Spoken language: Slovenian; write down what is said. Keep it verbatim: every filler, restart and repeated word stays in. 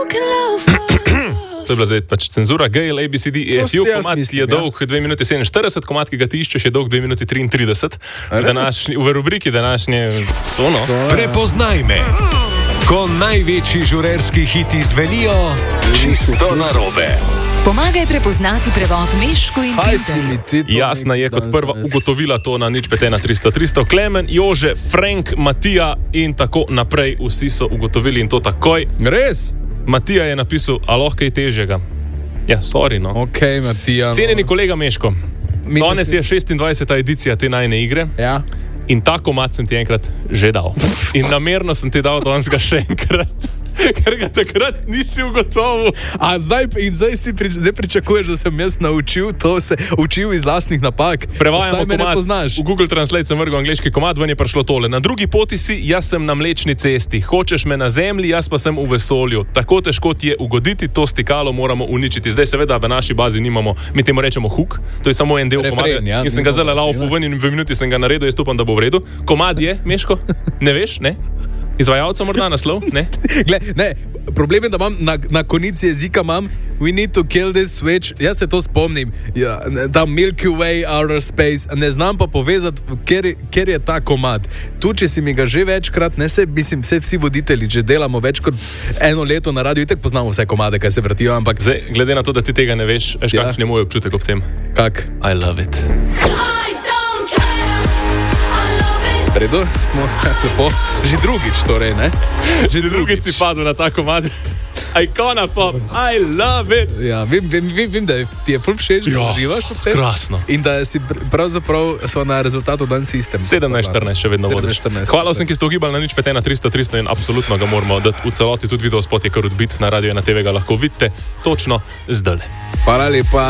To je bila zdaj pač cenzura. Gail, A B C D, E F U, komad, ki je dolg dve minuti sedeminštirideset, komad, ki ga ti iščeš, je dolg dve minuti triintrideset. Današnji, v rubriki današnje tono. Prepoznaj me. Ko največji žurerski hiti zvenijo, čisto narobe. Pomagaj prepoznati prevod Mešku in Peter. Jasna je kot prva ugotovila to na nič pet ena tristo tristo. Klemen, Jože, Frank, Matija in tako naprej. Vsi so ugotovili in to takoj. Res? Matija je napisal, a lahko kaj težjega. Ja, sorry, no. Ok, Matija. No. Cenjeni kolega Meško, danes je šestindvajseta edicija te najne igre. Ja. In ta komad sem ti enkrat že dal. In namerno sem ti dal danes ga še enkrat. Ker ga takrat nisi ugotovil. A zdaj, in zdaj si pri, zdaj pričakuješ, da sem jaz naučil to, se učil iz lastnih napak. Prevajamo komad. Poznaš. V Google Translate sem vrgel angleški komad, ven je prišlo tole. Na drugi poti si, jaz sem na Mlečni cesti. Hočeš me na zemlji, jaz pa sem v vesolju. Tako težko ti je ugoditi, to stikalo moramo uničiti. Zdaj seveda v naši bazi nimamo, mi temu rečemo hook, to je samo en del komada. Ja, in sem ga zdaj laufal ven in v minuti sem ga naredil, jaz upam, da bo v redu. Komad je, Meško? Ne veš, ne? Izvajalca morda naslov, ne? Gle, ne, problem je, da imam na, na konici jezika imam we need to kill this switch. Jaz se to spomnim. Ja, ta Milky Way, outer space. Ne znam pa povezati, ker, ker je ta komad. Tu, če si mi ga že večkrat, ne se, mislim, se vsi voditelji, že delamo več kot eno leto na radiju, itak poznamo vse komade, kaj se vrtijo, ampak... Zdaj, glede na to, da ti tega ne veš, veš, ja. Kakšen je moj občutek ob tem? Kak? I love it. Redo, smo lepo. Že drugič torej, ne? Že drugič si padel na ta komad. Ikona pop, I love it. Ja, vem, vem, vem, vem da ti je ful všeč, da uživaš ob tem. Krasno. In da si pravzaprav smo na rezultatu dan sistem. sedemnajst štirinajst še vedno vodiš. Hvala vsem, ki ste ugibali na nič pet ena tristo tristo in absolutno ga moramo dati v celoti. Tudi video spot je kar odbit na radio in na T V ga lahko vidite točno zdaj. Hvala lepa.